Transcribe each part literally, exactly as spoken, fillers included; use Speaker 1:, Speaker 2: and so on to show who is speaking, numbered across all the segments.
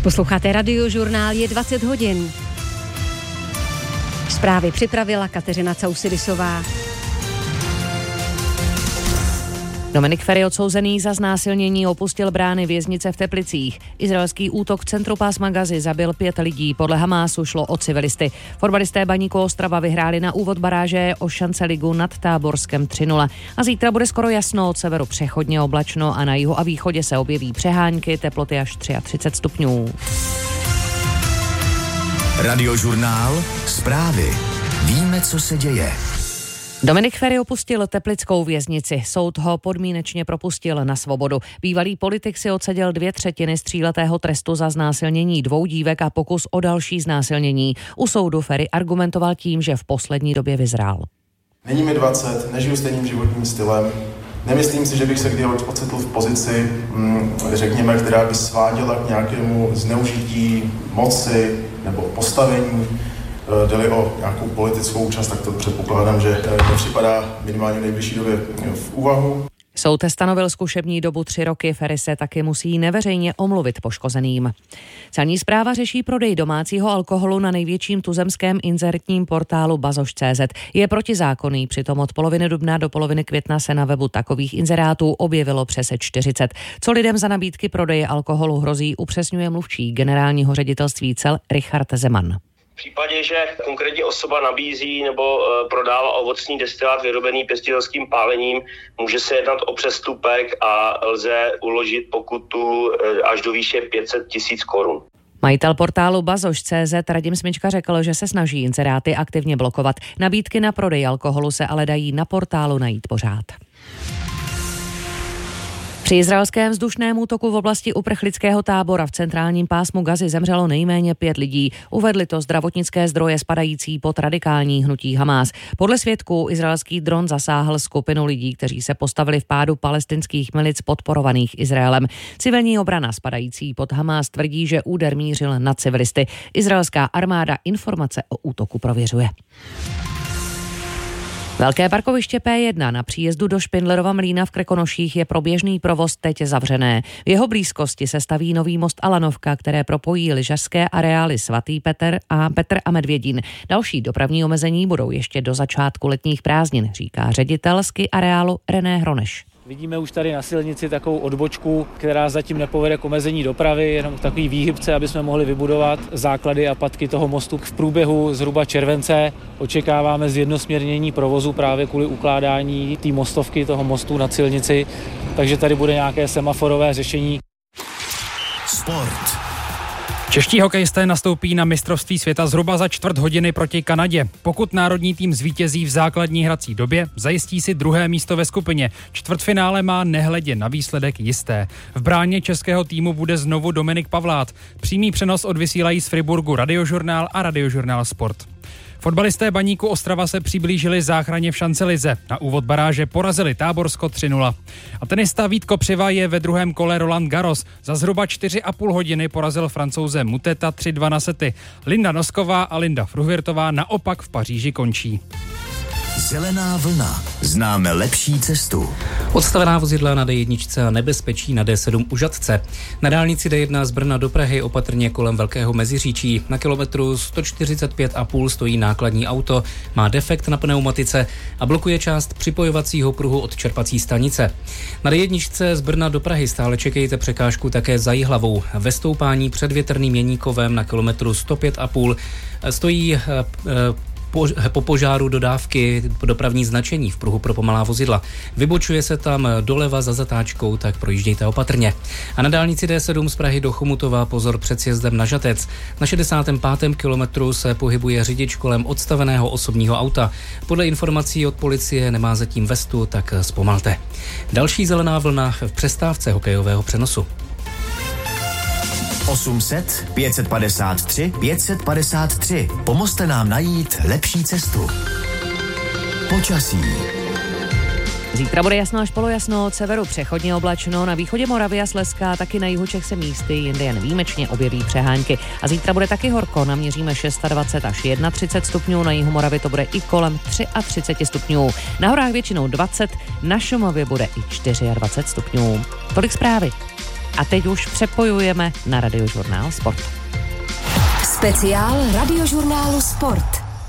Speaker 1: Posloucháte Radiožurnál, je dvacet hodin. Zprávy připravila Kateřina Causidisová.
Speaker 2: Dominik Feri, odsouzený za znásilnění, opustil brány věznice v Teplicích. Izraelský útok v centru pásma Gazy zabil pět lidí. Podle Hamásu šlo o civilisty. Fotbalisté Baníku Ostrava vyhráli na úvod baráže o šance ligu nad Táborskem tři nula. A zítra bude skoro jasno, od severu přechodně oblačno a na jihu a východě se objeví přehánky, teploty až třicet tři stupňů.
Speaker 3: Radiožurnál, zprávy. Víme, co se děje.
Speaker 2: Dominik Feri opustil teplickou věznici. Soud ho podmínečně propustil na svobodu. Bývalý politik si odseděl dvě třetiny z tříletého trestu za znásilnění dvou dívek a pokus o další znásilnění. U soudu Feri argumentoval tím, že v poslední době vyzrál.
Speaker 4: Není mi dvacet, nežiju stejným životním stylem. Nemyslím si, že bych se kdy ocitl v pozici, řekněme, která by sváděla k nějakému zneužití moci nebo postavení. Jde-li o nějakou politickou účast, tak to předpokládám, že nepřipadá minimálně v nejbližší době v úvahu.
Speaker 2: Soud stanovil zkušební dobu tři roky, Feri se taky musí neveřejně omluvit poškozeným. Celní správa řeší prodej domácího alkoholu na největším tuzemském inzertním portálu bazoš tečka cé zet. Je protizákonný, přitom od poloviny dubna do poloviny května se na webu takových inzerátů objevilo přes čtyřicet. Co lidem za nabídky prodeje alkoholu hrozí, upřesňuje mluvčí generálního ředitelství cel Richard Zeman.
Speaker 5: V případě, že konkrétní osoba nabízí nebo e, prodává ovocný destilát vyrobený pěstitelským pálením, může se jednat o přestupek a lze uložit pokutu e, až do výše pět set tisíc korun.
Speaker 2: Majitel portálu bazoš tečka cé zet Radim Smyčka řekl, že se snaží inzeráty aktivně blokovat. Nabídky na prodej alkoholu se ale dají na portálu najít pořád. Při izraelském vzdušném útoku v oblasti uprchlického tábora v centrálním pásmu Gazy zemřelo nejméně pět lidí. Uvedly to zdravotnické zdroje spadající pod radikální hnutí Hamás. Podle svědků izraelský dron zasáhl skupinu lidí, kteří se postavili v pádu palestinských milic podporovaných Izraelem. Civilní obrana spadající pod Hamás tvrdí, že úder mířil na civilisty. Izraelská armáda informace o útoku prověřuje. Velké parkoviště P jedna na příjezdu do Špindlerova Mlýna v Krkonoších je pro běžný provoz teď zavřené. V jeho blízkosti se staví nový most Alanovka, které propojí lyžařské areály Svatý Petr a Petr a Medvědín. Další dopravní omezení budou ještě do začátku letních prázdnin, říká ředitel ski areálu René Hroneš.
Speaker 6: Vidíme už tady na silnici takovou odbočku, která zatím nepovede k omezení dopravy, jenom takový výhybce, aby jsme mohli vybudovat základy a patky toho mostu. V průběhu zhruba července očekáváme zjednosměrnění provozu právě kvůli ukládání té mostovky, toho mostu na silnici, takže tady bude nějaké semaforové řešení.
Speaker 3: Sport.
Speaker 7: Čeští hokejisté nastoupí na mistrovství světa zhruba za čtvrt hodiny proti Kanadě. Pokud národní tým zvítězí v základní hrací době, zajistí si druhé místo ve skupině. Čtvrtfinále má nehledě na výsledek jisté. V bráně českého týmu bude znovu Dominik Pavlát. Přímý přenos odvysílají z Friburgu Radiožurnál a Radiožurnál Sport. Fotbalisté Baníku Ostrava se přiblížili záchraně v šancelize. Na úvod baráže porazili Táborsko tři nula. A tenista Vít Kopřiva je ve druhém kole Roland Garros. Za zhruba čtyři a půl hodiny porazil Francouze Muteta tři dva na sety. Linda Nosková a Linda Fruhvirtová naopak v Paříži končí.
Speaker 3: Zelená vlna. Známe lepší cestu.
Speaker 8: Odstavená vozidla na D jedna a nebezpečí na D sedm u Žatce. Na dálnici D jedna z Brna do Prahy opatrně kolem Velkého Meziříčí. Na kilometru sto čtyřicet pět a půl stojí nákladní auto, má defekt na pneumatice a blokuje část připojovacího pruhu od čerpací stanice. Na D jedna z Brna do Prahy stále čekejte překážku také za Jihlavou. Ve stoupání před Větrným Jeníkovem na kilometru sto pět a půl stojí e, e, po požáru dodávky dopravní značení v pruhu pro pomalá vozidla. Vybočuje se tam doleva za zatáčkou, tak projíždějte opatrně. A na dálnici D sedm z Prahy do Chomutova pozor před sjezdem na Žatec. Na šedesátém pátém kilometru se pohybuje řidič kolem odstaveného osobního auta. Podle informací od policie nemá zatím vestu, tak zpomalte. Další zelená vlna v přestávce hokejového přenosu.
Speaker 3: osm set, pět set padesát tři, pět set padesát tři. Pomozte nám najít lepší cestu. Počasí.
Speaker 2: Zítra bude jasno až polojasno, od severu přechodně oblačno, na východě Moravy a Slezska, taky na jihu Čech se místy, jinde jen výjimečně objeví přehánky. A zítra bude taky horko, naměříme dvacet šest až třicet jedna stupňů, na jihu Moravy to bude i kolem třicet tři stupňů. Na horách většinou dvacet, na Šumavě bude i dvacet čtyři stupňů. Tolik zprávy. A teď už přepojujeme na Radiožurnál Sport.
Speaker 9: Speciál Radiožurnálu Sport.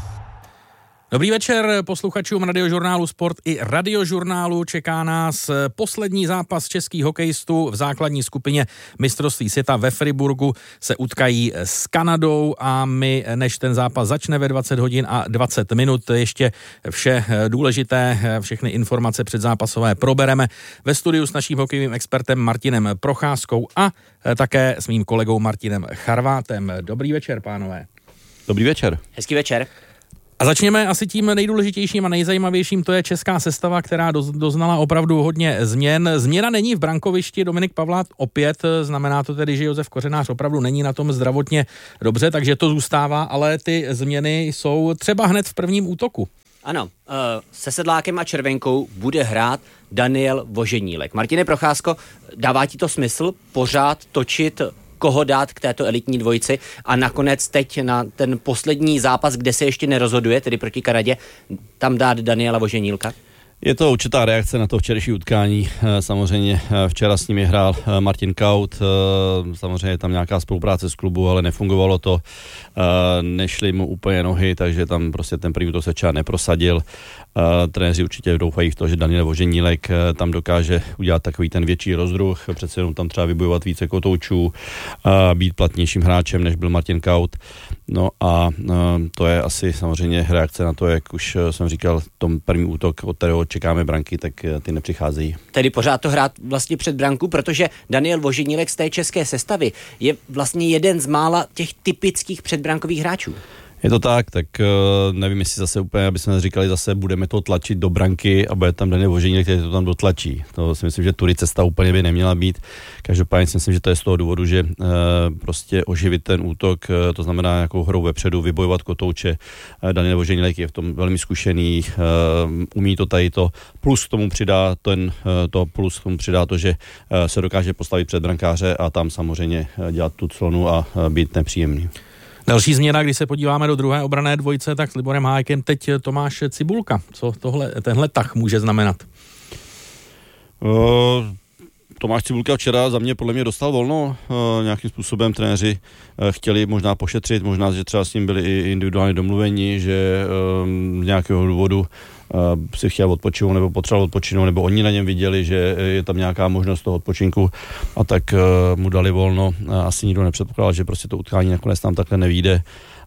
Speaker 10: Dobrý večer posluchačům Radiožurnálu Sport i Radiožurnálu. Čeká nás poslední zápas českých hokejistů v základní skupině mistrovství světa ve Friburgu. Se utkají s Kanadou a my, než ten zápas začne ve dvacet hodin a dvacet minut, ještě vše důležité, všechny informace předzápasové probereme ve studiu s naším hokejovým expertem Martinem Procházkou a také s mým kolegou Martinem Charvátem. Dobrý večer, pánové.
Speaker 11: Dobrý večer.
Speaker 12: Hezký večer.
Speaker 10: A začněme asi tím nejdůležitějším a nejzajímavějším, to je česká sestava, která doznala opravdu hodně změn. Změna není v brankovišti, Dominik Pavlát opět, znamená to tedy, že Josef Kořenář opravdu není na tom zdravotně dobře, takže to zůstává, ale ty změny jsou třeba hned v prvním útoku.
Speaker 12: Ano, se Sedlákem a Červenkou bude hrát Daniel Voženílek. Martine Procházko, dává ti to smysl pořád točit, koho dát k této elitní dvojici a nakonec teď na ten poslední zápas, kde se ještě nerozhoduje, tedy proti Kanadě, tam dát Daniela Voženílka?
Speaker 11: Je to určitá reakce na to včerejší utkání. Samozřejmě včera s nimi hrál Martin Kaut, samozřejmě je tam nějaká spolupráce s klubu, ale nefungovalo to, nešly mu úplně nohy, takže tam prostě ten první útok se včera neprosadil. Trenéři určitě doufají v to, že Daniel Voženílek tam dokáže udělat takový ten větší rozdruh, přece jenom tam třeba vybojovat více kotoučů, být platnějším hráčem, než byl Martin Kaut. No a to je asi samozřejmě reakce na to, jak už jsem říkal, tom první útok, od kterého čekáme branky, tak ty nepřicházejí.
Speaker 12: Tedy pořád to hrát vlastně před branku, protože Daniel Voženílek z té české sestavy je vlastně jeden z mála těch typických předbrankových hráčů.
Speaker 11: Je to tak, tak nevím, jestli zase úplně, aby jsme říkali zase, budeme to tlačit do branky a bude tam Daniel Voženílek, který to tam dotlačí. To si myslím, že tudy cesta úplně by neměla být. Každopádně si myslím, že to je z toho důvodu, že prostě oživit ten útok, to znamená nějakou hrou vepředu, vybojovat kotouče. Daniel Voženílek je v tom velmi zkušený, umí to tady to, plus k tomu přidá ten, to plus k tomu přidá to, že se dokáže postavit před brankáře a tam samozřejmě dělat tu clonu a být nepříjemný.
Speaker 10: Další změna, když se podíváme do druhé obranné dvojice, tak s Liborem Hájkem teď Tomáš Cibulka. Co tohle, tenhle tah může znamenat?
Speaker 11: Uh, Tomáš Cibulka včera za mě podle mě dostal volno. Uh, nějakým způsobem trenéři uh, chtěli možná pošetřit, možná, že třeba s ním byli i individuálně domluveni, že uh, z nějakého důvodu Uh, si chtěl odpočinout nebo potřeboval odpočinout, nebo oni na něm viděli, že je tam nějaká možnost toho odpočinku a tak uh, mu dali volno. Uh, asi nikdo nepředpokládal, že prostě to utkání nakonec tam takhle nevyjde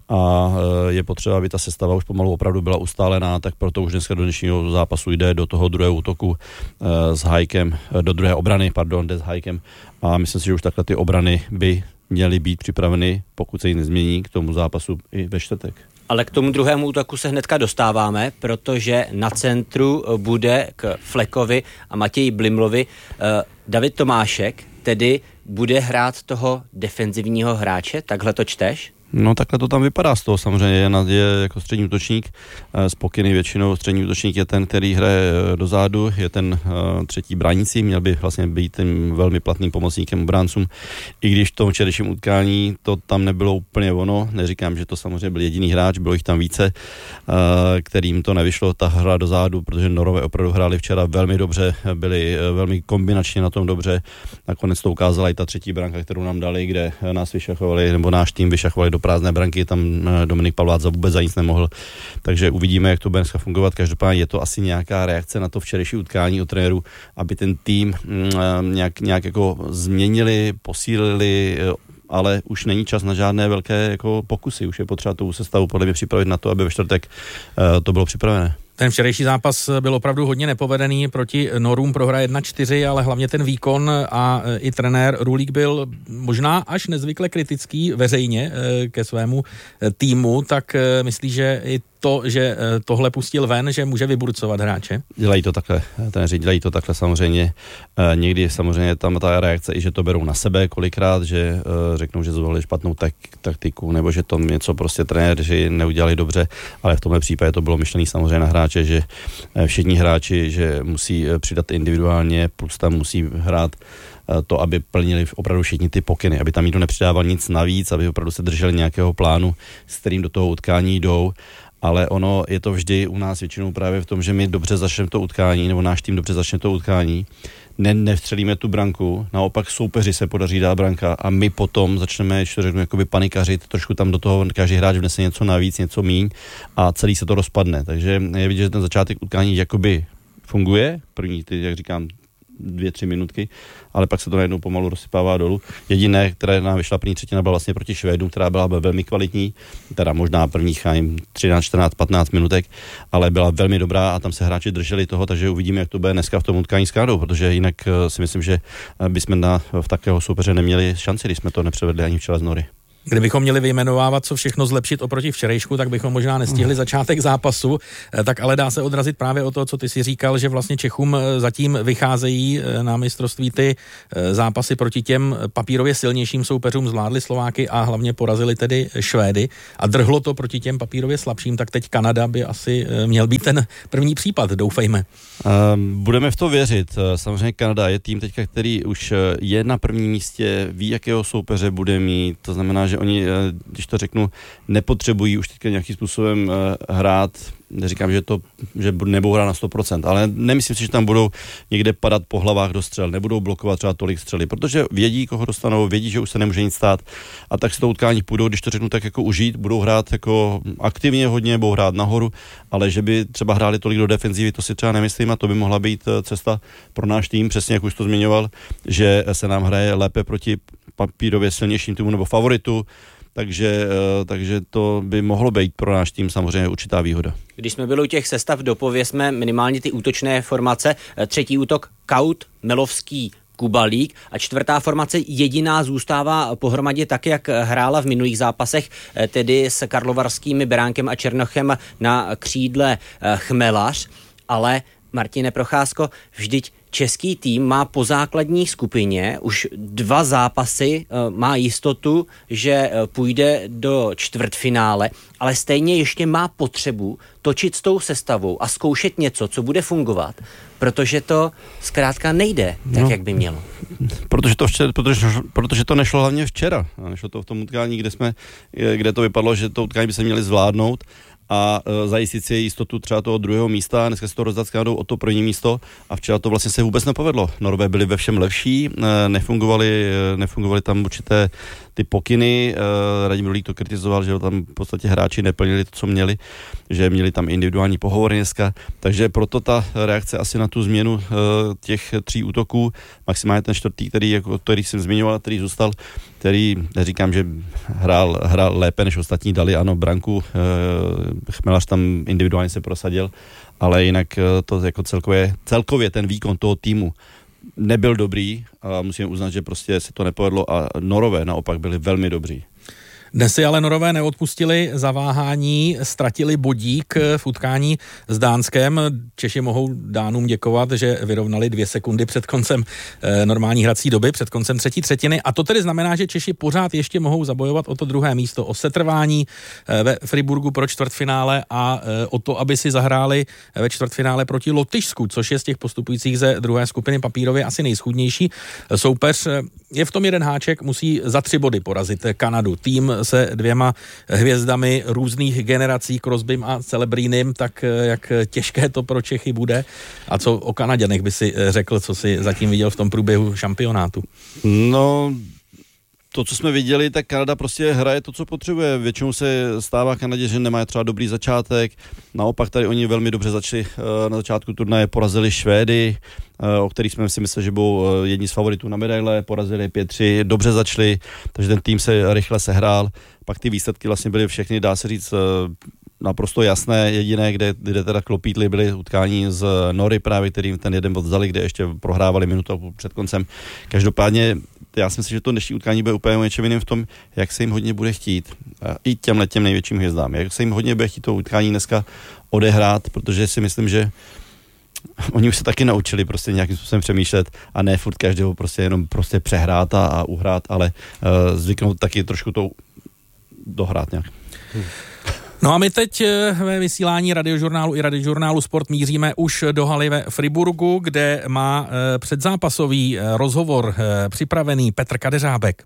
Speaker 11: a uh, je potřeba, aby ta sestava už pomalu opravdu byla ustálená, tak proto už dneska do dnešního zápasu jde do toho druhého útoku uh, s Hájkem, uh, do druhé obrany, pardon, jde s Hájkem a myslím si, že už takhle ty obrany by měly být připraveny, pokud se jí nezmění k tomu zápasu i ve čtvrtek.
Speaker 12: Ale k tomu druhému útoku se hnedka dostáváme, protože na centru bude k Fleckovi a Matěji Blimlovi David Tomášek, tedy bude hrát toho defenzivního hráče, takhle to čteš?
Speaker 11: No takhle to tam vypadá z toho, samozřejmě je, je jako střední útočník, z pokyny většinou střední útočník je ten, který hraje dozadu, je ten uh, třetí bránící, měl by vlastně být tím velmi platným pomocníkem obráncům, i když v tom včerejším utkání to tam nebylo úplně ono, neříkám, že to samozřejmě byl jediný hráč, bylo jich tam více, uh, kterým to nevyšlo, ta hra dozadu, protože Norové opravdu hráli včera velmi dobře, byli uh, velmi kombinačně na tom dobře, nakonec to ukázala i ta třetí branka, kterou nám dali, kde nás vyšachovali, nebo náš tým vyšachovali do prázdné branky, tam Dominik Pavlát za vůbec za nic nemohl, takže uvidíme, jak to bude dneska fungovat. Každopádně je to asi nějaká reakce na to včerejší utkání od trenéru, aby ten tým nějak, nějak jako změnili, posílili, ale už není čas na žádné velké jako pokusy, už je potřeba tu sestavu podle mě připravit na to, aby ve čtvrtek to bylo připravené.
Speaker 10: Ten včerejší zápas byl opravdu hodně nepovedený, proti Norům prohra jedna čtyři, ale hlavně ten výkon a i trenér Rulík byl možná až nezvykle kritický veřejně ke svému týmu, tak myslí, že i to, že tohle pustil ven, že může vyburcovat hráče?
Speaker 11: Dělají to takhle, trenéři dělají to takhle samozřejmě. Někdy samozřejmě tam ta reakce i, že to berou na sebe kolikrát, že řeknou, že zvolili špatnou tak, taktiku, nebo že to něco prostě trenéři neudělali dobře, ale v tomhle případě to bylo myšlené samozřejmě na hráče, že všichni hráči, že musí přidat individuálně, plus tam musí hrát to, aby plnili opravdu všichni ty pokyny, aby tam nikdo nepřidával nic navíc, aby opravdu se drželi nějakého plánu, s kterým do toho utkání jdou. Ale ono je to vždy u nás většinou právě v tom, že my dobře začneme to utkání, nebo náš tým dobře začne to utkání, ne, nevstřelíme tu branku, naopak soupeři se podaří dát branka a my potom začneme, ještě řeknu, jakoby panikařit, trošku tam do toho každý hráč vnese něco navíc, něco míň a celý se to rozpadne. Takže je vidět, že ten začátek utkání jakoby funguje, první, ty, jak říkám, dvě, tři minutky, ale pak se to najednou pomalu rozsypává dolů. Jediné, které nám vyšla první třetina, byla vlastně proti Švédům, která byla velmi kvalitní, teda možná prvních třináct, čtrnáct, patnáct minutek, ale byla velmi dobrá a tam se hráči drželi toho, takže uvidíme, jak to bude dneska v tom utkání s Kanadou, protože jinak si myslím, že bychom na, v takového soupeře neměli šanci, když jsme to nepřevedli ani včera z nory.
Speaker 10: Kdybychom měli vyjmenovávat, co všechno zlepšit oproti včerejšku, tak bychom možná nestihli začátek zápasu, tak ale dá se odrazit právě o to, co ty si říkal, že vlastně Čechům zatím vycházejí na mistrovství ty zápasy proti těm papírově silnějším soupeřům, zvládli Slováky a hlavně porazili tedy Švédy a drhlo to proti těm papírově slabším, tak teď Kanada by asi měl být ten první případ, doufejme.
Speaker 11: Budeme v to věřit. Samozřejmě Kanada je tým teďka, který už je na prvním místě, ví, jakého soupeře bude mít, to znamená, že oni, když to řeknu, nepotřebují už teďka nějakým způsobem hrát, neříkám, že to, že nebudou hrát na sto procent, ale nemyslím si, že tam budou někde padat po hlavách do střel, nebudou blokovat třeba tolik střely, protože vědí, koho dostanou, vědí, že už se nemůže nic stát a tak si to utkání půjdou, když to řeknu tak jako užít, budou hrát jako aktivně hodně, budou hrát nahoru, ale že by třeba hráli tolik do defenzivy, to si třeba nemyslím a to by mohla být cesta pro náš tým, přesně jak už to zmiňoval, že se nám hraje lépe proti papírově silnějším týmu nebo favoritu, takže, takže to by mohlo být pro náš tým samozřejmě určitá výhoda.
Speaker 12: Když jsme byli u těch sestav, dopovězme minimálně ty útočné formace. Třetí útok Kaut, Melovský, Kubalík a čtvrtá formace jediná zůstává pohromadě tak, jak hrála v minulých zápasech, tedy s Karlovarskými, Beránkem a Černochem na křídle Chmelař, ale Martine Procházko, vždyť český tým má po základní skupině už dva zápasy, má jistotu, že půjde do čtvrtfinále, ale stejně ještě má potřebu točit s tou sestavou a zkoušet něco, co bude fungovat, protože to zkrátka nejde tak, no, jak by mělo.
Speaker 11: Protože to, včera, protože, protože to nešlo hlavně včera. Nešlo to v tom utkání, kde, jsme, kde to vypadlo, že to utkání by se měli zvládnout a e, zajistit si jistotu třeba toho druhého místa, dneska se to rozdat s Kanadou o to první místo a včera to vlastně se vůbec nepovedlo. Norové byli ve všem lepší, e, nefungovali, e, nefungovali tam určité ty pokyny, e, Radim Rulík to kritizoval, že tam v podstatě hráči neplnili to, co měli, že měli tam individuální pohovory dneska, takže proto ta reakce asi na tu změnu e, těch tří útoků, maximálně ten čtvrtý, který, jako, který jsem zmiňoval, který zůstal, který, neříkám, že hrál, hrál lépe než ostatní, dali ano branku, e, Chmelař tam individuálně se prosadil, ale jinak to jako celkově, celkově ten výkon toho týmu nebyl dobrý a musíme uznat, že prostě se to nepovedlo a Norové naopak byli velmi dobří.
Speaker 10: Dnes si ale Norové neodpustili zaváhání, ztratili bodík v utkání s Dánskem. Češi mohou Dánům děkovat, že vyrovnali dvě sekundy před koncem e, normální hrací doby, před koncem třetí třetiny. A to tedy znamená, že Češi pořád ještě mohou zabojovat o to druhé místo, o setrvání e, ve Friburgu pro čtvrtfinále a e, o to, aby si zahráli ve čtvrtfinále proti Lotyšsku, což je z těch postupujících ze druhé skupiny papírově asi nejschůdnější soupeř. Je v tom jeden háček, musí za tři body porazit Kanadu. Tým se dvěma hvězdami různých generací, Crosbym a Celebrínem, tak jak těžké to pro Čechy bude. A co o Kanaďanech by si řekl, co si zatím viděl v tom průběhu šampionátu?
Speaker 11: No, to, co jsme viděli, tak Kanada prostě hraje to, co potřebuje. Většinou se stává Kanadě, že nemá třeba dobrý začátek. Naopak tady oni velmi dobře začali na začátku turnaje, porazili Švédy, o kterých jsme si mysleli, že budou jedni z favoritů na medaile, porazili pět tři, dobře začali, takže ten tým se rychle sehrál. Pak ty výsledky vlastně byly všechny, dá se říct, naprosto jasné. Jediné, kde, kde teda klopítli, byly utkání z Nory právě, kterým ten jeden bod vzali, kde ještě prohrávali minutu před koncem. Každopádně já si myslím, že to dnešní utkání bude úplně něčem jiným v tom, jak se jim hodně bude chtít. I těmhle těm největším hvězdám. Jak se jim hodně bude chtít to utkání dneska odehrát, protože si myslím, že oni už se taky naučili prostě nějakým způsobem přemýšlet a ne furt každého prostě jenom prostě přehrát a, a uhrát, ale uh, zvyknout taky trošku to dohrát nějak. Hmm.
Speaker 10: No a my teď ve vysílání Radiožurnálu i Radiožurnálu Sport míříme už do haly ve Friburgu, kde má předzápasový rozhovor připravený Petr Kadeřábek.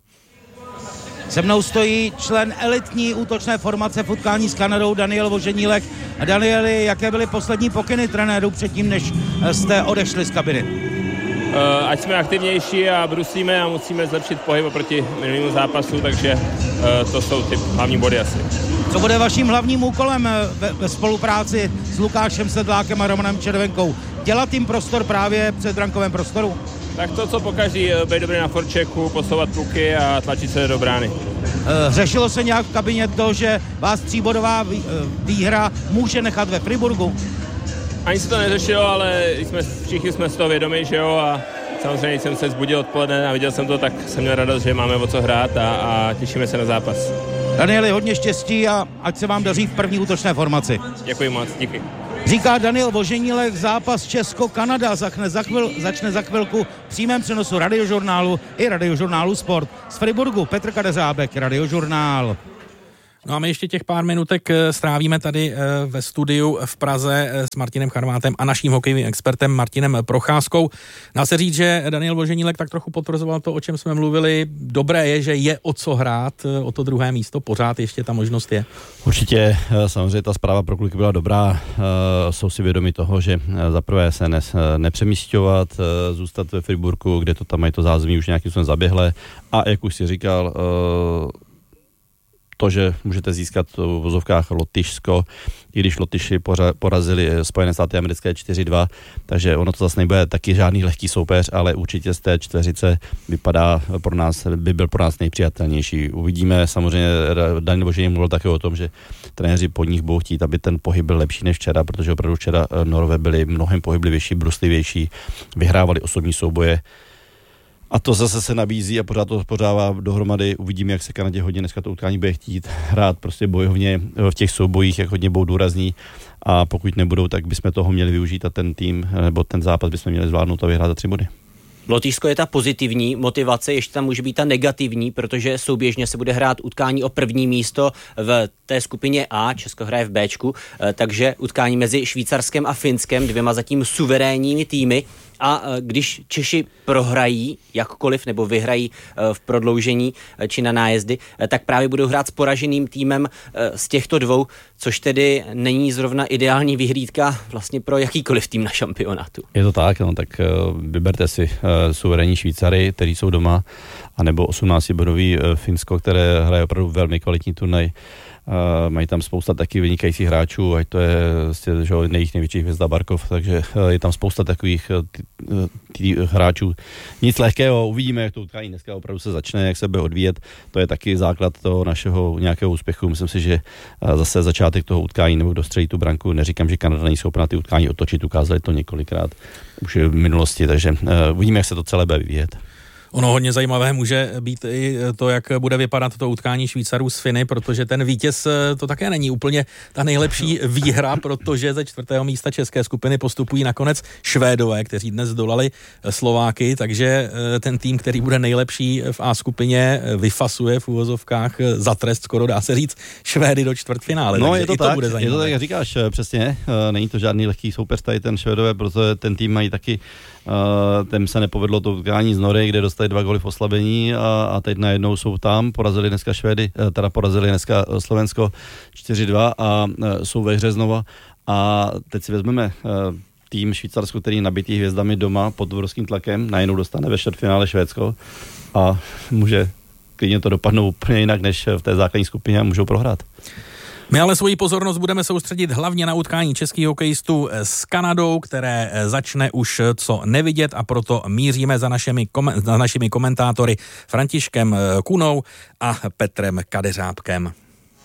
Speaker 13: Se mnou stojí člen elitní útočné formace v utkání s Kanadou Daniel Voženílek. A Danieli, jaké byly poslední pokyny trenérů předtím, než jste odešli z kabiny?
Speaker 14: ať jsme aktivnější a bruslíme a musíme zlepšit pohyb oproti minulému zápasu, takže to jsou ty hlavní body asi.
Speaker 13: Co bude vaším hlavním úkolem ve, ve spolupráci s Lukášem Sedlákem a Romanem Červenkou? Dělat jim prostor právě před brankovém prostoru?
Speaker 14: Tak to, co pokaždý, být dobrý na forčeku, posouvat puky a tlačit se do brány.
Speaker 13: Řešilo se nějak v kabině to, že vás tříbodová výhra může nechat ve Friburgu?
Speaker 14: Ani se to neřešilo, ale jsme, všichni jsme z toho vědomi, že jo, a samozřejmě jsem se zbudil odpoledne a viděl jsem to, tak jsem měl radost, že máme o co hrát a, a těšíme se na zápas.
Speaker 13: Danieli, hodně štěstí a ať se vám daří v první útočné formaci.
Speaker 14: Děkuji moc, díky.
Speaker 13: Říká Daniel Voženílek, zápas Česko-Kanada začne za, chvil, začne za chvilku v přímém přenosu Radiožurnálu i Radiožurnálu Sport. Z Friburgu Petr Kadeřábek, Radiožurnál.
Speaker 10: No a my ještě těch pár minutek strávíme tady ve studiu v Praze s Martinem Charvátem a naším hokejovým expertem Martinem Procházkou. Dá se říct, že Daniel Voženílek tak trochu potvrzoval to, o čem jsme mluvili. Dobré je, že je o co hrát, o to druhé místo, pořád ještě ta možnost je.
Speaker 11: Určitě, samozřejmě ta zpráva pro kluky byla dobrá. Jsou si vědomi toho, že zaprvé se ne, nepřemísťovat, zůstat ve Friburgu, kde to tam mají to zázemí už nějakým způsobem zaběhlé. A jak už si říkal, to, že můžete získat v vozovkách Lotyšsko, i když Lotyši porazili Spojené státy americké čtyři dva, takže ono to zase nebude taky žádný lehký soupeř, ale určitě z té čtveřice vypadá pro nás, by byl pro nás nejpřijatelnější. Uvidíme, samozřejmě Daniel Voženílek mluvil také o tom, že trenéři po nich budou chtít, aby ten pohyb byl lepší než včera, protože opravdu včera Norové byli mnohem pohyblivější, bruslivější, vyhrávali osobní souboje. A to zase se nabízí a pořád to pořádá dohromady. Uvidíme, jak se Kanadě hodně dneska to utkání bude chtít hrát prostě bojovně v těch soubojích, jak hodně budou důrazní. A pokud nebudou, tak bychom toho měli využít a ten tým nebo ten zápas bychom měli zvládnout a vyhrát za tři body.
Speaker 12: Lotyšsko je ta pozitivní motivace, ještě tam může být ta negativní, protože souběžně se bude hrát utkání o první místo v té skupině A, Česko hraje v Bčku, takže utkání mezi Švýcarskem a Finskem, dvěma zatím suverénními týmy. A když Češi prohrají jakkoliv nebo vyhrají v prodloužení či na nájezdy, tak právě budou hrát s poraženým týmem z těchto dvou, což tedy není zrovna ideální vyhlídka vlastně pro jakýkoliv tým na šampionátu.
Speaker 11: Je to tak, no, tak vyberte si suverénní Švýcary, kteří jsou doma, anebo osmnáctibodový Finsko, které hraje opravdu velmi kvalitní turnaj. Uh, mají tam spousta taky vynikajících hráčů, ať to je že, jejich největší hvězda Barkov, takže uh, je tam spousta takových uh, tý, tý, hráčů. Nic lehkého, uvidíme, jak to utkání dneska opravdu se začne, jak se bude odvíjet, to je taky základ toho našeho nějakého úspěchu. Myslím si, že uh, zase začátek toho utkání nebo kdo střelí tu branku, neříkám, že Kanada není schopná ty utkání otočit, ukázali to několikrát už v minulosti, takže uh, uvidíme, jak se to celé bude vyvíjet.
Speaker 10: Ono hodně zajímavé může být i to, jak bude vypadat to utkání Švýcarů s Finy, protože ten vítěz to také není úplně ta nejlepší výhra, protože ze čtvrtého místa české skupiny postupují nakonec Švédové, kteří dnes zdolali Slováky, takže ten tým, který bude nejlepší v A skupině, vyfasuje v úvozovkách za trest, skoro dá se říct, Švédy do čtvrtfinále.
Speaker 11: No je to,
Speaker 10: to
Speaker 11: tak,
Speaker 10: bude
Speaker 11: je to tak, jak říkáš, přesně, není to žádný lehký soupeř tady ten Švédové, protože ten tým mají taky, ten se nepovedlo to utkání z Nory, kde dostali dva góly v oslabení a, a teď najednou jsou tam, porazili dneska Švédy, teda porazili dneska Slovensko čtyři dva a jsou ve hře znova a teď si vezmeme tým Švýcarsko, který je nabitý hvězdami doma pod obrovským tlakem, najednou dostane ve čtvrtfinále Švédsko a může klidně to dopadnout úplně jinak než v té základní skupině a můžou prohrát.
Speaker 10: My ale svoji pozornost budeme soustředit hlavně na utkání českých hokejistů s Kanadou, které začne už co nevidět a proto míříme za našimi, kom- za našimi komentátory Františkem Kunou a Petrem Kadeřábkem.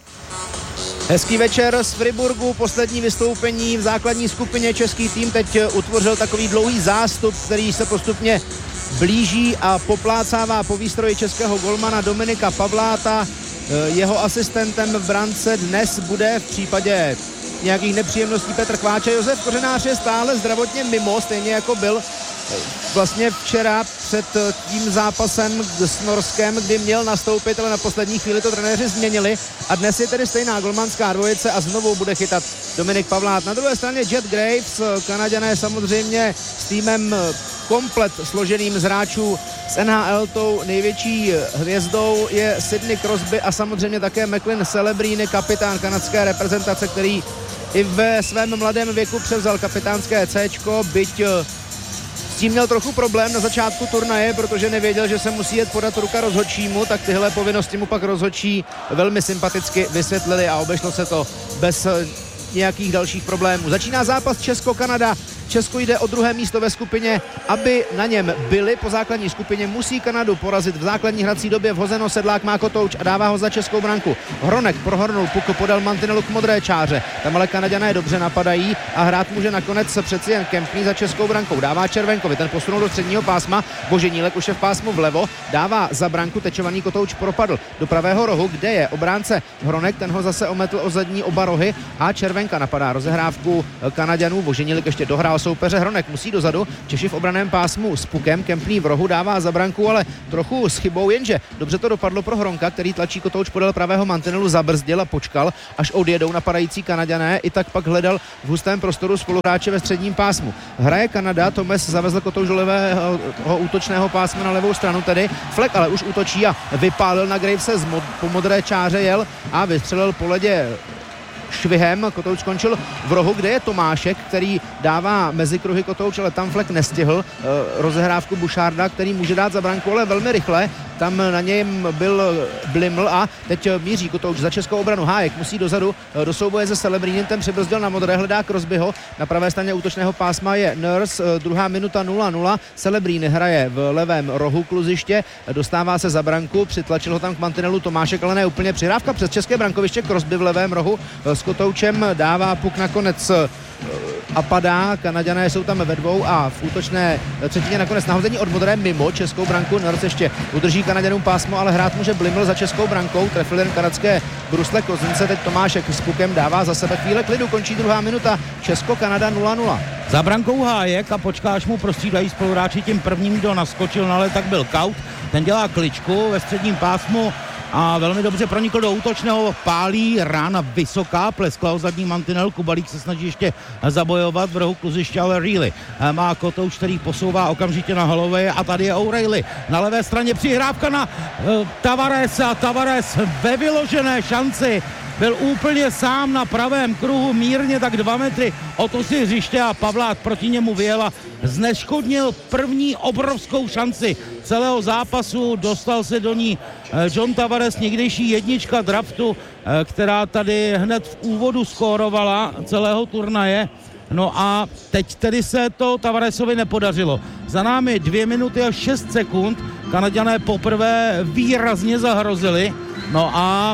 Speaker 15: Hezký večer z Friburgu, poslední vystoupení v základní skupině. Český tým teď utvořil takový dlouhý zástup, který se postupně blíží a poplácává po výstroji českého golmana Dominika Pavláta. Jeho asistentem v brance dnes bude v případě nějakých nepříjemností Petr Kváča. Josef Kořenář je stále zdravotně mimo, stejně jako byl vlastně včera před tím zápasem s Norskem, kdy měl nastoupit, ale na poslední chvíli to trenéři změnili a dnes je tedy stejná golmanská dvojice a znovu bude chytat Dominik Pavlát. Na druhé straně Jet Graves, Kanaďané samozřejmě s týmem komplet složeným z hráčů z N H L, tou největší hvězdou je Sidney Crosby a samozřejmě také Macklin Celebrini, kapitán kanadské reprezentace, který i ve svém mladém věku převzal kapitánské Cčko, byť S tím měl trochu problém na začátku turnaje, protože nevěděl, že se musí jet podat ruka rozhodčímu, tak tyhle povinnosti mu pak rozhodčí velmi sympaticky vysvětlili a obešlo se to bez nějakých dalších problémů. Začíná zápas Česko-Kanada. Česko jde o druhé místo ve skupině, aby na něm byli po základní skupině, musí Kanadu porazit v základní hrací době. Vhozeno, Sedlák má kotouč a dává ho za českou branku. Hronek prohrnul puk, podal mantinelu k modré čáře. Tam ale Kanaďané dobře napadají a hrát může nakonec přeci jen Kempný za českou brankou. Dává Červenkovi, ten posunul do středního pásma. Boženílek už je v pásmu vlevo, dává za branku, tečovaný kotouč propadl do pravého rohu, kde je obránce Hronek, ten ho zase ometl o zadní oba rohy a Červenka napadá rozehrávku Kanaďanů. Boženílek ještě dohrál soupeře, Hronek musí dozadu, Češi v obraném pásmu s pukem, Kempný v rohu dává za branku, ale trochu s chybou, jenže dobře to dopadlo pro Hronka, který tlačí kotouč podél pravého mantinelu, zabrzdil a počkal, až odjedou napadající Kanaďané, i tak pak hledal v hustém prostoru spoluhráče ve středním pásmu. Hraje Kanada, Tomes zavezl kotouč do levého útočného pásma na levou stranu tedy, Fleck ale už útočí a vypálil na Gravese, mod, po modré čáře jel a vystřelil po ledě švihem, kotouč skončil v rohu, kde je Tomášek, který dává mezi kruhy kotouč, ale tam Fleck nestihl e, rozehrávku Boucharda, který může dát za branku, ale velmi rychle. Tam na něm byl Bliml a teď míří kotouč za českou obranu. Hájek musí dozadu do souboje se Celebrínem, ten přibrzdil na modré, hledá Crosbyho. Na pravé straně útočného pásma je Nurse, druhá minuta nula nula. Celebrín hraje v levém rohu kluziště, dostává se za branku, přitlačil ho tam k mantinelu Tomášek, ale ne úplně. Přihrávka přes české brankoviště, Crosby v levém rohu s kotoučem, dává puk nakonec a padá. Kanaďané jsou tam ve dvou a v útočné třetině nakonec nahození od modré mimo českou branku. Nurse ještě udrží Kanaďanům pásmo, ale hrát může Bliml za českou brankou. Trefil jen kanadské brusle Kozince, teď Tomášek s pukem dává za sebe chvíle klidu. Končí druhá minuta, Česko-Kanada nula nula.
Speaker 13: Za brankou Hájek a počká, až mu prostřídají spoluhráči. Tím prvním, kdo naskočil na led, tak byl Kaut. Ten dělá kličku ve středním pásmu a velmi dobře pronikl do útočného, pálí, rána vysoká, pleskla o zadní mantinel, Kubalík se snaží ještě zabojovat v rohu kluziště, ale Reilly má kotouč, který posouvá okamžitě na Holloway a tady je O'Reilly. Na levé straně přihrávka na uh, Tavaresa, Tavares ve vyložené šanci byl úplně sám na pravém kruhu, mírně tak dva metry od osy hřiště a Pavlák proti němu vyjel a zneškodnil první obrovskou šanci celého zápasu. Dostal se do ní John Tavares, někdejší jednička draftu, která tady hned v úvodu skórovala celého turnaje. No a teď tedy se to Tavaresovi nepodařilo. Za námi dvě minuty a šest sekund. Kanaďané poprvé výrazně zahrozili. No a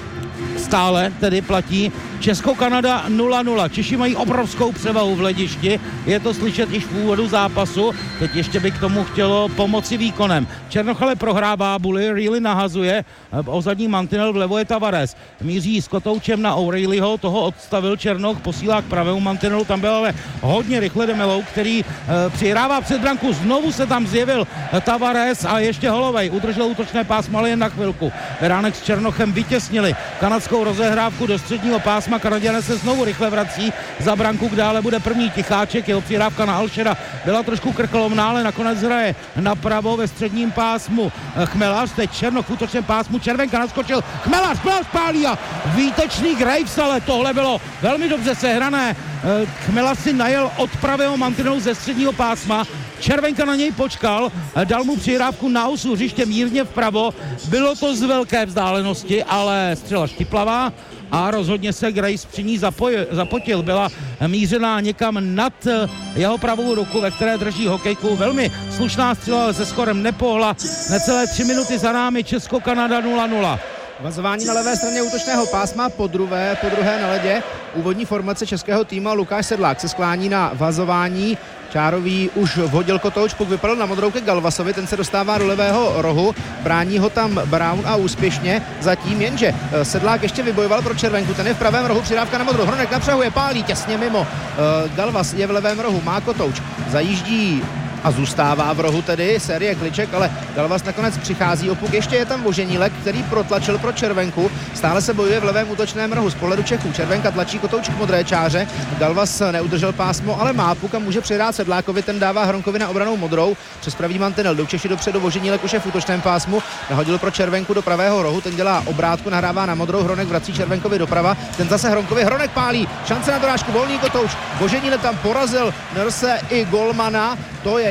Speaker 13: stále tedy platí Česko-Kanada nula nula. Češi mají obrovskou převahu v hledišti, je to slyšet již v úvodu zápasu. Teď ještě by k tomu chtělo pomoci výkonem. Černoch ale prohrává Bully, Reilly nahazuje, o zadní mantinel vlevo je Tavares. Míří s kotoučem na O'Reillyho, toho odstavil Černoch, posílá k pravému mantinelu, tam byl ale hodně rychle Demelou, který e, přihrává před branku, znovu se tam zjevil Tavares a ještě Holloway, udržel útočné pásmo, ale jen na chvilku. Beránek s Černochem vytěsnili kanadskou rozehrávku do středního pásma, Kanaďané se znovu rychle vrací za branku, kde ale bude první Ticháček, jeho přihrávka na Alšera byla trošku krkolomná, ale nakonec hraje napravo ve středním pásmu Chmelař, teď Černoch v útočném pásmu, Červenka naskočil, Chmelař, Chmelař pálí a výtečný Graves, ale tohle bylo velmi dobře sehrané. Chmelař si najel od pravého mantinelu ze středního pásma, Červenka na něj počkal, dal mu přihrávku na osu hřiště mírně vpravo, bylo to z velké vzdálenosti, ale střela štiplavá a rozhodně se Grace při ní zapoj, zapotil. Byla mířená někam nad jeho pravou ruku, ve které drží hokejku. Velmi slušná střela, ale se skorem nepohla. Necelé tři minuty za námi, Česko-Kanada nula nula.
Speaker 15: Vazování na levé straně útočného pásma, po druhé, po druhé na ledě. Úvodní formace českého týmu a Lukáš Sedlák se sklání na vazování. Čárový už vhodil kotouč, puk vypadl na modrou ke Galvasovi, ten se dostává do levého rohu, brání ho tam Brown a úspěšně zatím, jenže Sedlák ještě vybojoval pro Červenku, ten je v pravém rohu, přidávka na modrou, Hronek napřahuje, pálí těsně mimo, Galvas je v levém rohu, má kotouč, zajíždí a zůstává v rohu tedy série kliček, ale Galvas nakonec přichází o puk. Ještě je tam Voženílek, který protlačil pro Červenku. Stále se bojuje v levém útočném rohu z pohledu Čechů. Červenka tlačí kotouč k modré čáře. Galvas neudržel pásmo, ale má puk a může přihrát Sedlákovi. Ten dává Hronkovi na obranou modrou. Přes pravý mantinel jdou Češi dopředu. Voženílek už je v útočném pásmu. Nahodil pro Červenku do pravého rohu. Ten dělá obrátku, nahrává na modrou. Hronek vrací Červenkovi doprava. Ten zase Hronkovi. Hronek pálí. Šance na dorážku. Volný kotouč. Voženílek tam porazil Nurse i golmana. To je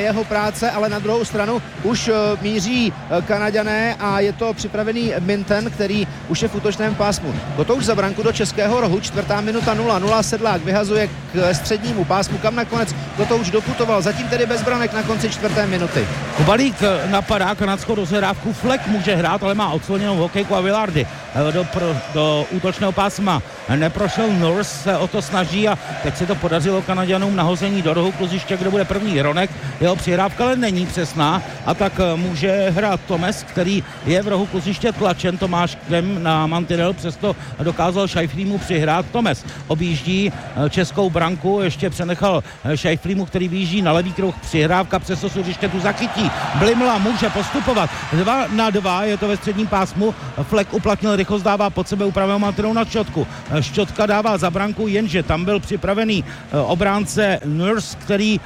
Speaker 15: jeho práce, ale na druhou stranu už míří Kanaďané a je to připravený Minten, který už je v útočném pásmu. Kotouč za branku do českého rohu, čtvrtá minuta nula nula, Sedlák vyhazuje k střednímu pásmu, kam nakonec Kotouč doputoval, zatím tedy bez branek na konci čtvrté minuty.
Speaker 13: Kubalík napadá kanadskou rozhrávku, Fleck může hrát, ale má odsloněnou hokejku a Villardy do, pro, do útočného pásma neprošel, Nurse se o to snaží a teď se to podařilo Kanaďanům nahození do rohu kluziště, kde bude první Hronek, jeho přihrávka ale není přesná a tak může hrát Tomes, který je v rohu kluziště tlačen Tomáškem na mantinel, přesto dokázal Scheiflímu přihrát. Tomes objíždí českou branku, ještě přenechal Scheiflímu, který vyjíždí na levý kruh, přihrávka přes osudiště tu zachytí. Blimla může postupovat dva na dva, je to ve středním pásmu, Fleck uplatnil rychlost, dává pod sebe u pravého mantinelu na Šťotku. Šťotka dává za branku, jenže tam byl připravený obránce Nurse, který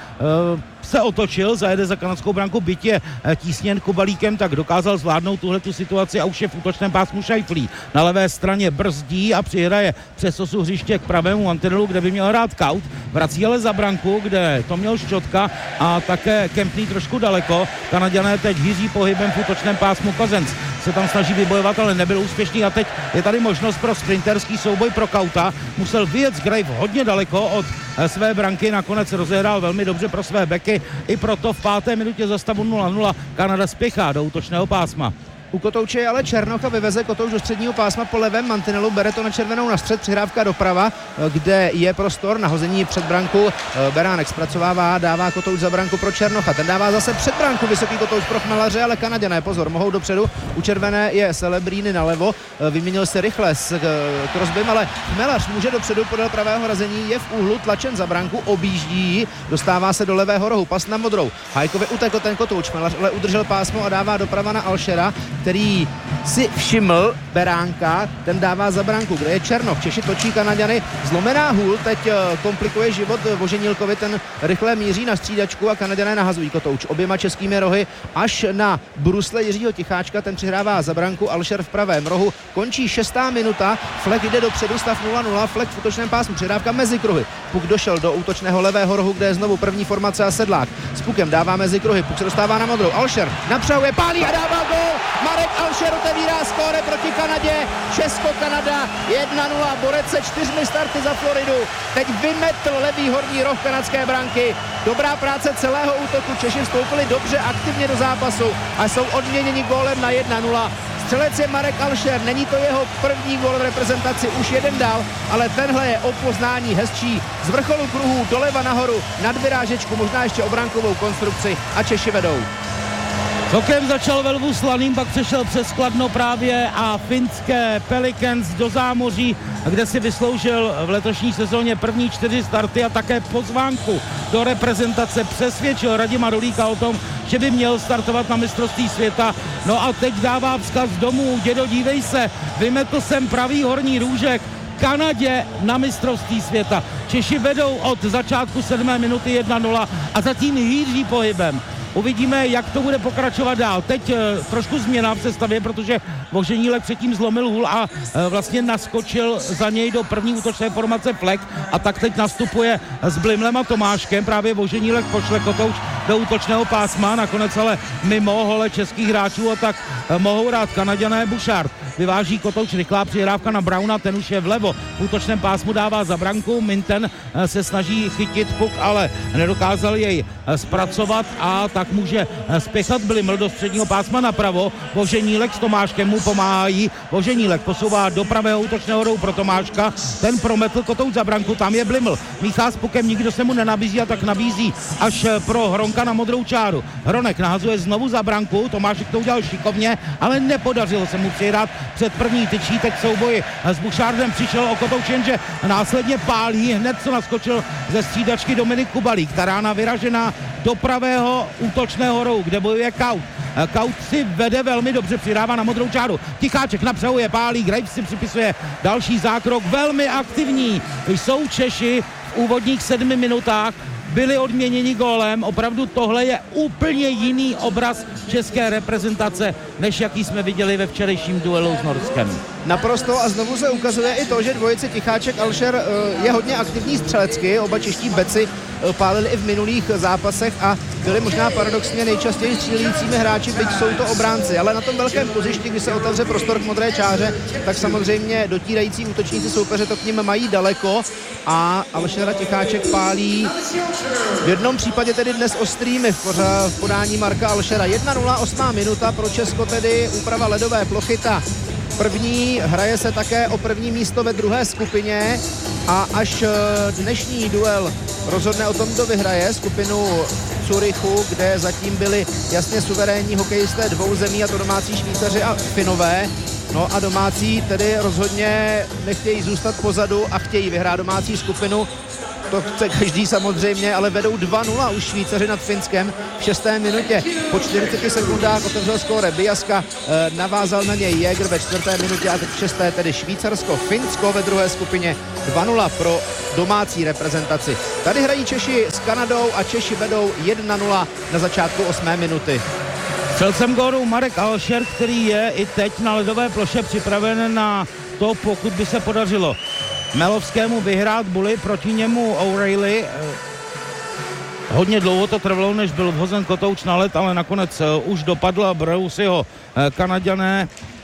Speaker 13: se otočil, zajede za kanadskou branku, byť je tísněn Kubalíkem, tak dokázal zvládnout tuhle tu situaci a už je v útočném pásmu Scheiflí. Na levé straně brzdí a přihraje přes osu hřiště k pravému mantinelu, kde by měl hrát Kaut. Vrací ale za branku, kde to měl Šťotka a také Kempný trošku daleko. Kanaďané teď hýří pohybem v útočném pásmu. Kozenc se tam snaží vybojovat, ale nebyl úspěšný a teď je tady možnost pro sprinterský souboj pro Kauta. Musel vyjet Grave hodně daleko od své branky, nakonec rozehrál velmi dobře pro své beky, i proto v páté minutě za stavu nula nula Kanada spěchá do útočného pásma.
Speaker 15: U Kotouče je ale Černoch a vyveze Kotouč do středního pásma po levém mantinelu, bere to na červenou na střed, přihrávka doprava, kde je prostor na hození před branku. Beránek zpracovává, dává Kotouč za branku pro Černocha, ten dává zase před branku vysoký Kotouč pro Chmelaře, ale Kanaďané, pozor, mohou dopředu, u červené je Celebrini nalevo, vyměnil se rychle s Crosbym, ale Chmelař může dopředu podél pravého razení, je v úhlu, tlačen za branku, objíždí, dostává se do levého rohu, pas na modrou. Hajkovi utekl ten Kotouč, Chmelař ale udržel pásmo a dává doprava na Alšera, který si všiml Beránka, ten dává za branku, kde je Černoch. Češi točí Kanaďany, zlomená hůl, teď komplikuje život Voženílkovi, ten rychle míří na střídačku a Kanaďané nahazují Kotouč oběma českými rohy až na brusle Jiřího Ticháčka, ten přihrává za branku, Alšer v pravém rohu. Končí šestá minuta, Fleck jde dopředu, stav nula nula, Fleck v útočném pásmu, přihrávka mezi kruhy. Puk došel do útočného levého rohu, kde je znovu první formace a Sedlák. S pukem dává mezi kruhy, Puk se dostává na modrou, Alšer napřahuje, pálí a dává gól. Marek Alšer otevírá skóre proti Kanadě. Česko-Kanada jedna nula. Borec se čtyřmi starty za Floridu. Teď vymetl levý horní roh kanadské branky. Dobrá práce celého útoku. Češi vstoupili dobře aktivně do zápasu a jsou odměněni gólem na jedna nula. Střelec je Marek Alšer, není to jeho první gól v reprezentaci, už jeden dal, ale tenhle je o poznání hezčí. Z vrcholu kruhů doleva nahoru, nad vyrážečku, možná ještě obránkovou konstrukci a Češi vedou.
Speaker 13: Hokejem začal ve Lvu Slaným, pak přešel přes Kladno právě a finské Pelicans do zámoří, kde si vysloužil v letošní sezóně první čtyři starty a také pozvánku do reprezentace. Přesvědčil Radima Rulíka o tom, že by měl startovat na mistrovství světa. No a teď dává vzkaz domů, dědo, dívej se, vymetl jsem pravý horní růžek Kanadě na mistrovství světa. Češi vedou od začátku sedmé minuty jedna nula a zatím hýří pohybem. Uvidíme, jak to bude pokračovat dál. Teď e, trošku změna v sestavě, protože Voženílek předtím zlomil hůl a e, vlastně naskočil za něj do první útočné formace Fleck a tak teď nastupuje s Blimlem a Tomáškem. Právě Voženílek pošle Kotouč do útočného pásma, nakonec ale mimo hole českých hráčů a tak e, mohou hrát Kanaďané. Bouchard vyváží Kotouč, rychlá přihrávka na Brauna, ten už je vlevo. V útočném pásmu dává za branku, Minten e, se snaží chytit puk, ale nedokázal jej e, zpracovat a tak může spěchat Bliml do středního pásma napravo. Voženílek s Tomáškem mu pomáhají. Voženílek posouvá do pravého útočného rohu pro Tomáška. Ten prometl Kotouč za branku, tam je Bliml. Míchá s pukem, nikdo se mu nenabízí a tak nabízí až pro Hronka na modrou čáru. Hronek nahazuje znovu za branku, Tomášek to udělal šikovně, ale nepodařilo se mu přihrát před první tyčí. Teď souboj s Bouchardem přišel o Kotouč, jenže následně pálí, hned co naskočil ze střídačky Dominik Kubalík. Ta rána vyražená do pravého útočného rohu, kde bojuje Kaut. Kaut si vede velmi dobře, přidává na modrou čáru. Ticháček napřahuje, pálí, Graves si připisuje další zákrok, velmi aktivní. Jsou Češi v úvodních sedmi minutách, byli odměněni gólem. Opravdu tohle je úplně jiný obraz české reprezentace, než jaký jsme viděli ve včerejším duelu s Norskem.
Speaker 15: Naprosto a znovu se ukazuje i to, že dvojice Ticháček Alšer je hodně aktivní střelecky, oba čeští beci pálili i v minulých zápasech a byli možná paradoxně nejčastěji střílícími hráči, byť jsou to obránci, ale na tom velkém kluzišti, kdy se otevře prostor k modré čáře, tak samozřejmě dotírající útočníci soupeře to k nim mají daleko a Alešera Ticháček pálí v jednom případě tedy dnes ostrými v, pořa, v podání Marka Alešera. jedna nula, osmá minuta pro Česko, tedy úprava ledové plochy, ta první, hraje se také o první místo ve druhé skupině a až dnešní duel rozhodne o tom, kdo vyhraje skupinu Curychu, kde zatím byli jasně suverénní hokejisté dvou zemí, a to domácí Švýcaři a Finové. No a domácí tedy rozhodně nechtějí zůstat pozadu a chtějí vyhrát domácí skupinu. To chce každý samozřejmě, ale vedou dva nula už Švýcaři nad Finskem v šesté minutě. Po čtyřiceti sekundách otevřel skóre Bijaska, e, navázal na něj Jäger ve čtvrté minutě a teď v šesté tedy Švýcarsko, Finsko ve druhé skupině. dva nula pro domácí reprezentaci. Tady hrají Češi s Kanadou a Češi vedou jedna nula na začátku osmé minuty.
Speaker 13: Střelcem gólu Marek Alšer, který je i teď na ledové ploše připraven na to, pokud by se podařilo Melovskému vyhrát Bully, proti němu O'Reilly. Hodně dlouho to trvalo, než byl vhozen Kotouč na led, ale nakonec už dopadl a berou si ho Kanaďané.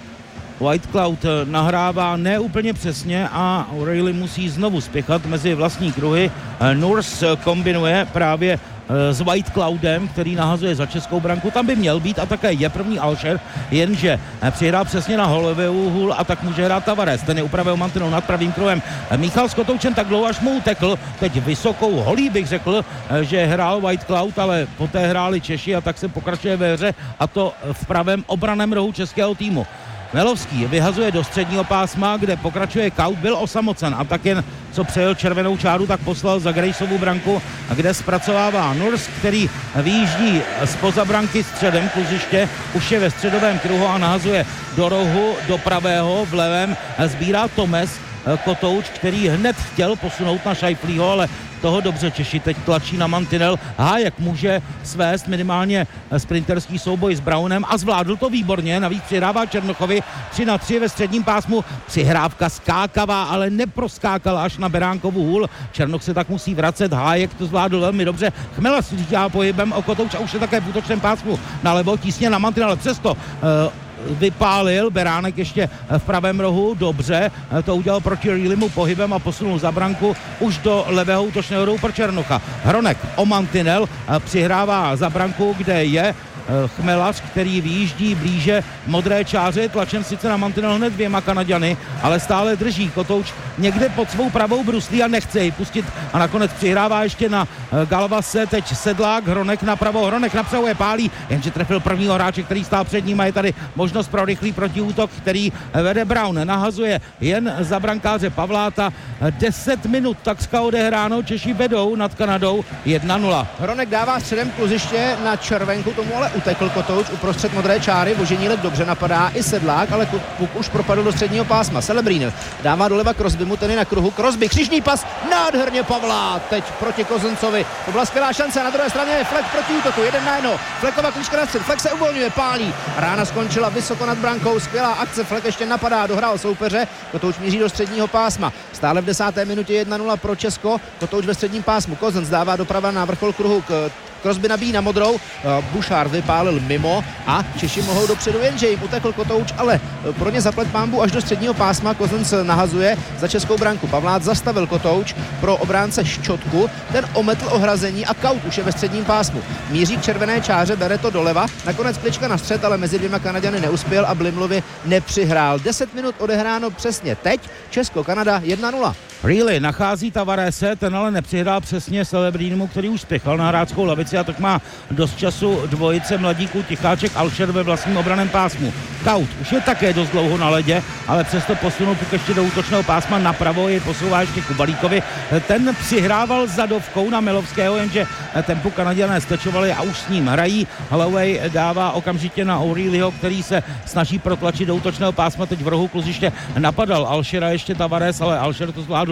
Speaker 13: White Cloud nahrává neúplně přesně a O'Reilly musí znovu spěchat mezi vlastní kruhy. Nurse kombinuje právě s White Cloudem, který nahazuje za českou branku. Tam by měl být a také je první Alšer, jenže přihrál přesně na holový úhul a tak může hrát Tavares. Ten je upravil mantinou nad pravým kruhem. Michal s Kotoučem tak dlouho, až mu utekl. Teď vysokou holí bych řekl, že hrál White Cloud, ale poté hráli Češi a tak se pokračuje ve hře, a to v pravém obraném rohu českého týmu. Melovský vyhazuje do středního pásma, kde pokračuje Kaut, byl osamocen a tak jen co přejel červenou čáru, tak poslal za Graceovu branku, kde zpracovává Nurs, který vyjíždí zpoza branky středem kluziště, už je ve středovém kruhu a nahazuje do rohu, do pravého, v levém sbírá Tomes Kotouč, který hned chtěl posunout na Šajflího, ale toho dobře Češi teď tlačí na mantinel. Hájek může svést minimálně sprinterský souboj s Brownem a zvládl to výborně, navíc přihrává Černochovi tři na tři ve středním pásmu. Přihrávka skákavá, ale neproskákala až na Beránkovu hůl. Černoch se tak musí vracet, Hájek to zvládl velmi dobře. Chmela si říká pohybem o Kotouč a už je také v útočném pásmu nalevo, tísně na mantinel, ale přesto uh, vypálil Beránek ještě v pravém rohu, dobře, to udělal proti Reillymu pohybem a posunul za branku už do levého útočného rohu pro Černocha. Hronek o mantinel přihrává za branku, kde je Chmelař, který vyjíždí blíže modré čáře, tlačen sice na mantinel hned dvěma Kanaďany, ale stále drží Kotouč někde pod svou pravou bruslí a nechce ji pustit a nakonec přihrává ještě na Galvase, teď Sedlák, Hronek napravo, Hronek napřahuje, pálí, jenže trefil prvního hráče, který stál před ním a je tady možnost pro rychlý protiútok, který vede Brown, nahazuje jen za brankáře Pavláta. deset minut takřka odehráno, Češi vedou nad Kanadou jedna nula.
Speaker 15: Hronek dává středem kluziště na červenku, tomu ale utekl Kotouč uprostřed modré čáry, Voženílek dobře napadá i Sedlák, ale Puk už propadl do středního pásma. Celebrín dává doleva Crosbymu, ten je na kruhu, Crosby, křižný pas, nádherně Pavlát, teď proti Kozencovi. To byla skvělá šance, na druhé straně je Flek proti útoku, jeden na jedno. Flekova klička na střed, Flek se uvolňuje, pálí. Rána skončila vysoko nad brankou, skvělá akce, Flek ještě napadá, dohrál soupeře, Kotouč míří do středního pásma. Stále v desáté minutě jedna nula pro Česko, Kotouč ve středním pásmu, Kozenc dává doprava na vrchol kruhu k Crosby nabíjí na modrou, Bouchard vypálil mimo a Češi mohou dopředu, jenže jim utekl Kotouč, ale pro ně zaplet pánbu až do středního pásma. Kozenc nahazuje za českou branku. Pavlát zastavil Kotouč pro obránce Ščotku, ten ometl ohrazení a Kaut už je ve středním pásmu. Míří k červené čáře, bere to doleva, nakonec klička na střed, ale mezi dvěma Kanaďany neuspěl a Blimlovi nepřihrál. deset minut odehráno přesně teď, Česko-Kanada jedna nula.
Speaker 13: Reilly nachází Tavarese, ten ale nepřihrál přesně Celebrínu, který už spěchal na hráčskou lavici a tak má dost času dvojice mladíků Ticháček Alšer ve vlastním obraném pásmu. Kaut už je také dost dlouho na ledě, ale přesto posunul Puk ještě do útočného pásma napravo, je posouvá ještě Kubalíkovi. Ten přihrával zadovkou na Melovského, jenže tempu Kanaďané stečovali a už s ním hrají. Holloway dává okamžitě na O'Reillyho, který se snaží protlačit do útočného pásma, teď v rohu kluziště napadal Alšera ještě Tavares, ale Alšer to zvládl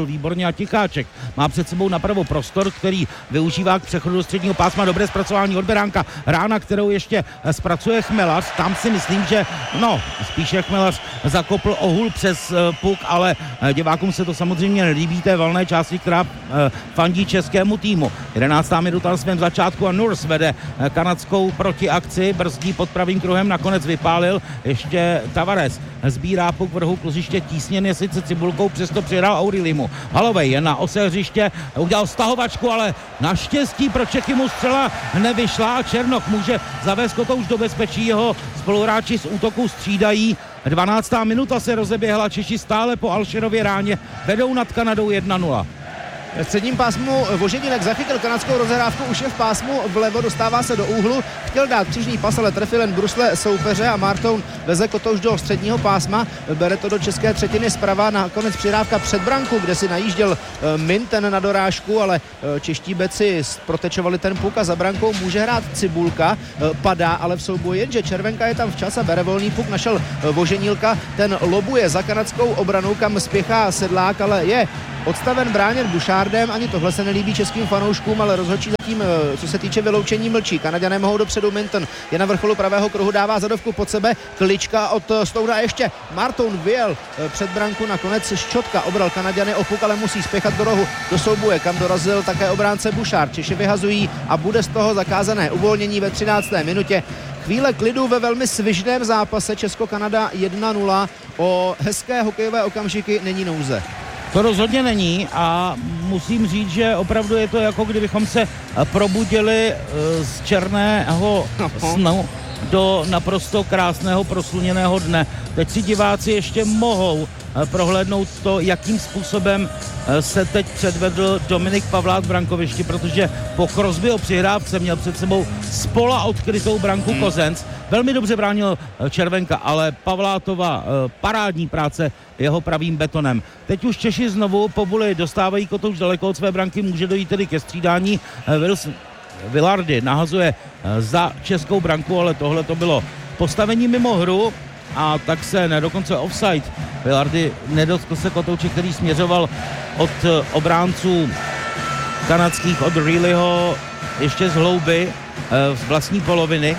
Speaker 13: zvládl výborně a Ticháček má před sebou napravo prostor, který využívá k přechodu do středního pásma. Dobré zpracování od Beránka. Rána, kterou ještě zpracuje Chmelař. Tam si myslím, že no, spíše Chmelař zakopl ohul přes puk, ale divákům se to samozřejmě nelíbí, té valné části, která fandí českému týmu. jedenáctá minuta na svém začátku a Nurs vede kanadskou protiakci, brzdí pod pravým kruhem, nakonec vypálil ještě Tavares. Sbírá puk v rohu kluziště, tísněn je sice Cibulkou, přesto přihrál Aurilimu. Halovej je na ose hřiště, udělal stahovačku, ale naštěstí pro Čechy mu střela nevyšla a Černoch může zavést Kotouč do bezpečí, jeho spoluhráči z útoku střídají. dvanáctá minuta se rozeběhla, Češi stále po Alšerově ráně vedou nad Kanadou jedna nula.
Speaker 15: V středním pásmu Voženílek zachytil kanadskou rozehrávku, už je v pásmu vlevo, dostává se do úhlu, chtěl dát křižný pas, ale trefil jen brusle soupeře a Martoun veze Kotouš do středního pásma, bere to do české třetiny zprava, nakonec přirávka před branku, kde si najížděl Minten na dorážku, ale čeští beci protečovali ten puk a za brankou může hrát Cibulka, padá ale v souboji, jenže Červenka je tam včas a bere volný puk, našel Voženílka, ten lobuje za kanadskou obranu, kam spěchá Sedlák, ale je odstaven bráněn Bouchardem, ani tohle se nelíbí českým fanouškům, ale rozhodčí zatím, co se týče vyloučení, mlčí. Kanaďané mohou dopředu, Minton je na vrcholu pravého kruhu, dává zadovku pod sebe, Klička od Stouna ještě, Martoun vyjel před branku, nakonec Ščotka obral Kanaďany o puk, ale musí spěchat do rohu, do souboje, kam dorazil také obránce Bouchard. Češi vyhazují a bude z toho zakázané uvolnění ve třinácté minutě. Chvíle klidu ve velmi svižném zápase, Česko-Kanada jedna nula, o hezké hokejové okamžiky není nouze.
Speaker 13: To rozhodně není a musím říct, že opravdu je to jako kdybychom se probudili z černého snu do naprosto krásného prosluněného dne. Teď si diváci ještě mohou prohlédnout to, jakým způsobem se teď předvedl Dominik Pavlák v brankovišti, protože po Crosbyho přihrávce měl před sebou spola odkrytou branku hmm. Kozenc. Velmi dobře bránil Červenka, ale Pavlátova parádní práce jeho pravým betonem. Teď už Češi znovu po vůli dostávají Kotouč daleko od své branky, může dojít tedy ke střídání. Wilson Vilardi nahazuje za českou branku, ale tohle to bylo postavení mimo hru a tak se ne, dokonce offside. Vilardi nedotkl se Kotouče, který směřoval od obránců kanadských, od Reillyho ještě z hlouby z vlastní poloviny.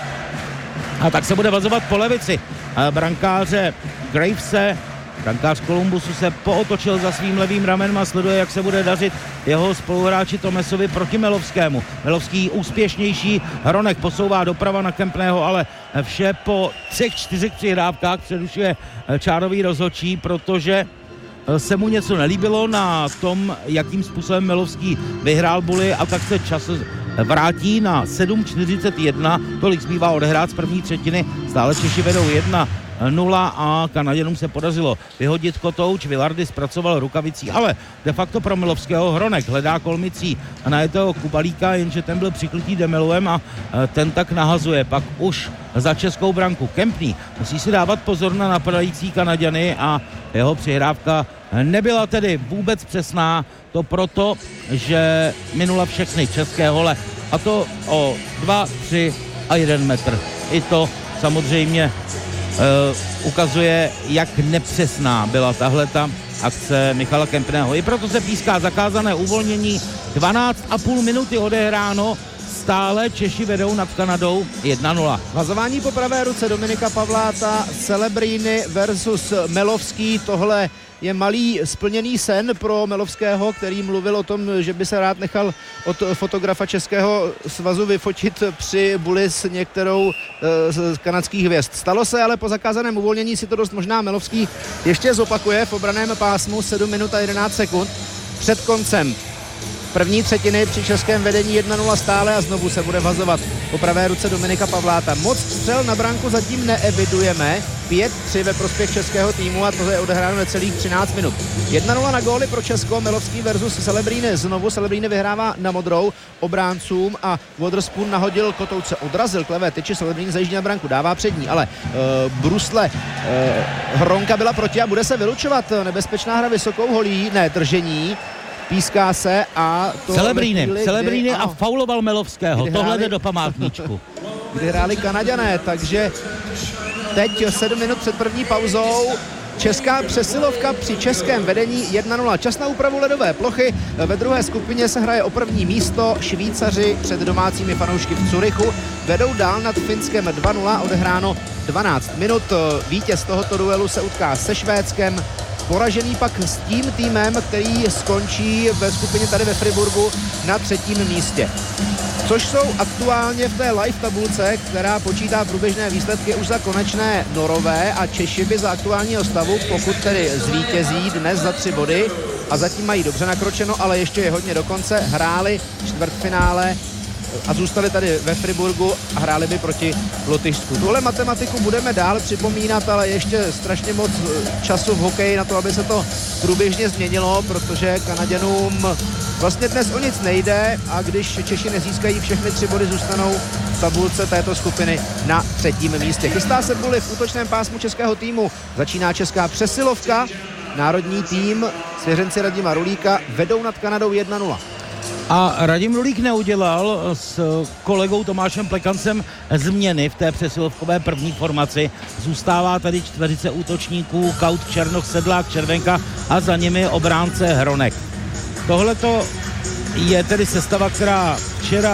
Speaker 13: A tak se bude vazovat po levici brankáře Gravese. Brankář Kolumbusu se pootočil za svým levým ramenem a sleduje, jak se bude dařit jeho spoluhráči Tomesovi proti Melovskému. Melovský úspěšnější, Hronek posouvá doprava na Kempného, ale vše po třech, čtyřech přihrávkách přerušuje čárový rozhodčí, protože se mu něco nelíbilo na tom, jakým způsobem Melovský vyhrál buly a tak se čas vrátí na sedm čtyřicet jedna, tolik zbývá odehrát z první třetiny, stále Češi vedou jedna nula a Kanaděnům se podařilo vyhodit Kotouč, Vilardi zpracoval rukavicí, ale de facto pro Milovského Hronek hledá kolmicí a najetého Kubalíka, jenže ten byl přikrytý Demiluem a ten tak nahazuje, pak už za českou branku Kempný musí si dávat pozor na napadající Kanaďany a jeho přihrávka nebyla tedy vůbec přesná, to proto, že minula všechny české hole a to o dva, tři a jeden metr. I to samozřejmě Uh, ukazuje, jak nepřesná byla tahleta akce Michala Kempného. I proto se píská zakázané uvolnění. dvanáct a půl minuty odehráno, stále Češi vedou nad Kanadou jedna nula.
Speaker 15: Vazování po pravé ruce Dominika Pavláta, Celebrini versus Melovský, tohle je malý splněný sen pro Melovského, který mluvil o tom, že by se rád nechal od fotografa Českého svazu vyfotit při buli s některou z kanadských hvězd. Stalo se, ale po zakázaném uvolnění si to dost možná Melovský ještě zopakuje v obraném pásmu, sedm minut a jedenáct sekund před koncem první třetiny při českém vedení jedna nula stále a znovu se bude vazovat po pravé ruce Dominika Pavláta. Moc střel na branku zatím neevidujeme, pět tři ve prospěch českého týmu a to je odehráno necelých třináct minut. jedna nula na góly pro Česko, Melovský versus Celebrini. Znovu Celebrini vyhrává na modrou obráncům a Waterspoon nahodil Kotouce, odrazil k levé tyči, Celebrini zajíždí na branku, dává přední, ale uh, brusle uh, Hronka byla proti a bude se vylučovat. Nebezpečná hra vysokou holí, ne držení. Píská se a to...
Speaker 13: Celebrini, Celebrini a fauloval Melovského. Tohle jde do památníčku.
Speaker 15: Kdy hráli Kanaďané, takže teď sedm minut před první pauzou Česká přesilovka při českém vedení jedna nula. Čas na úpravu ledové plochy. Ve druhé skupině se hraje o první místo. Švýcaři před domácími fanoušky v Curychu vedou dál nad Finskem dva nula, odehráno dvanáct minut. Vítěz tohoto duelu se utká se Švédskem, poražený pak s tím týmem, který skončí ve skupině tady ve Friburgu na třetím místě. Což jsou aktuálně v té live tabulce, která počítá průběžné výsledky už za konečné Norové, a Češi by za aktuálního stavu, pokud tedy zvítězí dnes za tři body, a zatím mají dobře nakročeno, ale ještě je hodně do konce, hráli čtvrtfinále a zůstali tady ve Friburgu a hráli by proti Lotyšsku. Tuhle matematiku budeme dál připomínat, ale ještě strašně moc času v hokeji na to, aby se to průběžně změnilo, protože Kanaďanům vlastně dnes o nic nejde, a když Češi nezískají všechny tři body, zůstanou v tabulce této skupiny na třetím místě. Chystá se Bully v útočném pásmu českého týmu. Začíná česká přesilovka. Národní tým, svěřenci Radima Rulíka, vedou nad Kanadou jedna nula.
Speaker 13: A Radim Rulík neudělal s kolegou Tomášem Plekancem změny v té přesilovkové první formaci. Zůstává tady čtveřice útočníků, Kaut, Černoch, Sedlák, Červenka a za nimi obránce Hronek. Tohleto je tedy sestava, která včera